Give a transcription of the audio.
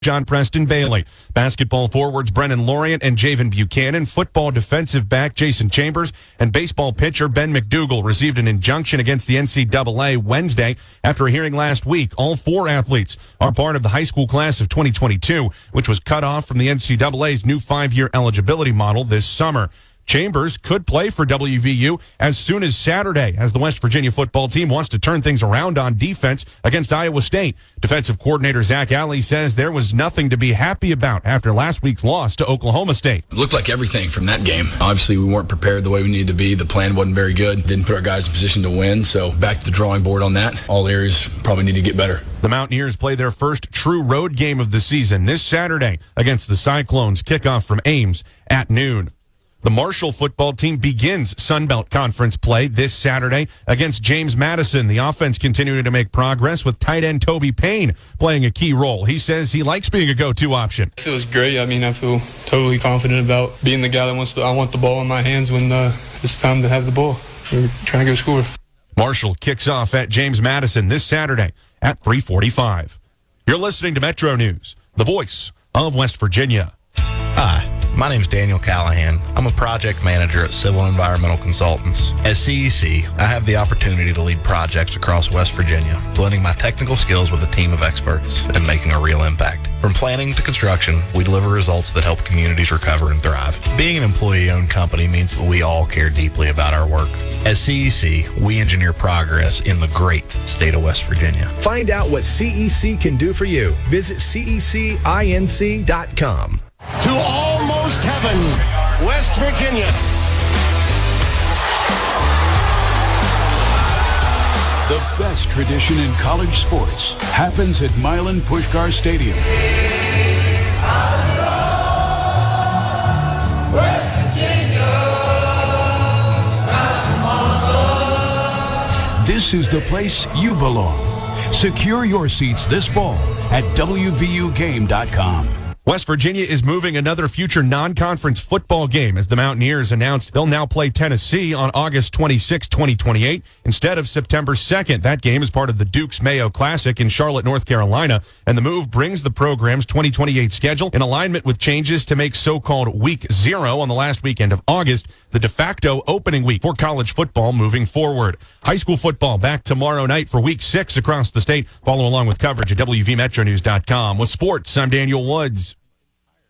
John Preston Bailey, basketball forwards Brennan Lorient and Javen Buchanan, football defensive back Jason Chambers, and baseball pitcher Ben McDougal received an injunction against the NCAA Wednesday after a hearing last week. All four athletes are part of the high school class of 2022, which was cut off from the NCAA's new 5-year eligibility model this summer. Chambers could play for WVU as soon as Saturday, as the West Virginia football team wants to turn things around on defense against Iowa State. Defensive coordinator Zach Alley says there was nothing to be happy about after last week's loss to Oklahoma State. It looked like everything from that game. Obviously, we weren't prepared the way we needed to be. The plan wasn't very good. Didn't put our guys in position to win, so back to the drawing board on that. All areas probably need to get better. The Mountaineers play their first true road game of the season this Saturday against the Cyclones. Kickoff from Ames at noon. The Marshall football team begins Sun Belt Conference play this Saturday against James Madison. The offense continuing to make progress with tight end Toby Payne playing a key role. He says he likes being a go-to option. It feels great. I feel totally confident about being the guy that I want the ball in my hands when it's time to have the ball. We're trying to go score. Marshall kicks off at James Madison this Saturday at 3:45. You're listening to Metro News, the voice of West Virginia. Hi. My name is Daniel Callahan. I'm a project manager at Civil Environmental Consultants. At CEC, I have the opportunity to lead projects across West Virginia, blending my technical skills with a team of experts and making a real impact. From planning to construction, we deliver results that help communities recover and thrive. Being an employee-owned company means that we all care deeply about our work. At CEC, we engineer progress in the great state of West Virginia. Find out what CEC can do for you. Visit cecinc.com. To almost heaven, West Virginia. The best tradition in college sports happens at Milan Puskar Stadium. West Virginia. This is the place you belong. Secure your seats this fall at WVUGame.com. West Virginia is moving another future non-conference football game as the Mountaineers announced they'll now play Tennessee on August 26, 2028, instead of September 2nd. That game is part of the Duke's Mayo Classic in Charlotte, North Carolina, and the move brings the program's 2028 schedule in alignment with changes to make so-called Week 0 on the last weekend of August the de facto opening week for college football moving forward. High school football back tomorrow night for Week 6 across the state. Follow along with coverage at WVMetroNews.com. With sports, I'm Daniel Woods.